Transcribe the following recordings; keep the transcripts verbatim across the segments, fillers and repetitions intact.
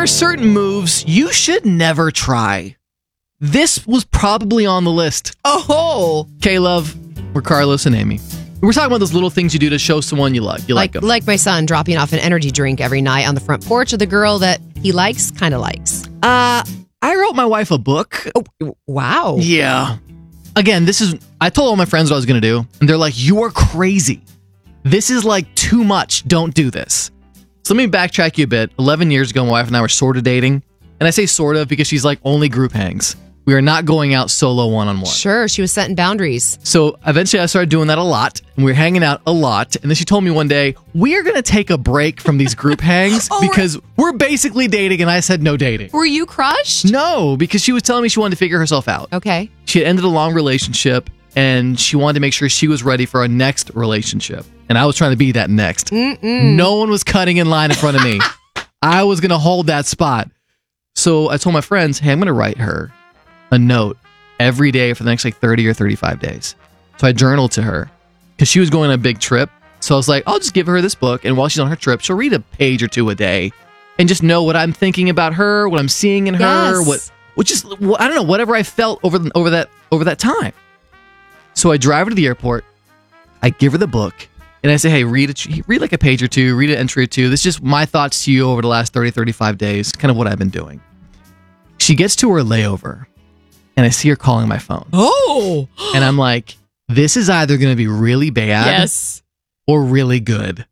There are certain moves you should never try. This was probably on the list. Oh, Okay, love, we're Carlos and Amy. We're talking about those little things you do to show someone you like. You like, like them. like my son dropping off an energy drink every night on the front porch of the girl that he likes, kind of likes. Uh, I wrote my wife a book. Oh, wow. Yeah. Again, this is, I told all my friends what I was going to do, and they're like, you are crazy. This is like too much. Don't do this. So let me backtrack you a bit. eleven years ago, my wife and I were sort of dating. And I say sort of because she's like only group hangs. We are not going out solo one-on-one. Sure, she was setting boundaries. So eventually I started doing that a lot, and we were hanging out a lot. And then she told me one day, we are going to take a break from these group hangs Oh, because we're basically dating. And I said no dating. Were you crushed? No, because she was telling me she wanted to figure herself out. Okay. She had ended a long relationship, and she wanted to make sure she was ready for a next relationship. And I was trying to be that next. Mm-mm. No one was cutting in line in front of me. I was going to hold that spot. So I told my friends, hey, I'm going to write her a note every day for the next like thirty or thirty-five days. So I journaled to her because she was going on a big trip. So I was like, I'll just give her this book, and while she's on her trip, she'll read a page or two a day and just know what I'm thinking about her, what I'm seeing in her, Yes. what, which is, I don't know, whatever I felt over the, over that over that time. So I drive her to the airport, I give her the book, and I say, hey, read it, read like a page or two, read an entry or two. This is just my thoughts to you over the last thirty, thirty-five days, kind of what I've been doing. She gets to her layover, and I see her calling my phone. Oh. And I'm like, this is either going to be really bad Yes. or really good.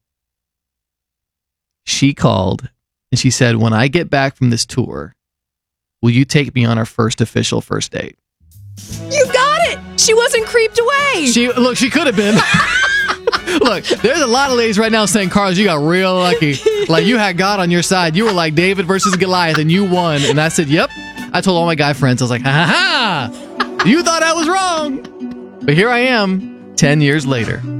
She called, and she said, when I get back from this tour, will you take me on our first official first date? You got it. She wasn't creeped away. She Look, she could have been. Look, there's a lot of ladies right now saying, Carlos, you got real lucky. Like, you had God on your side. You were like David versus Goliath, and you won. And I said, yep. I told all my guy friends, I was like, ha ha ha. You thought I was wrong. But here I am, ten years later.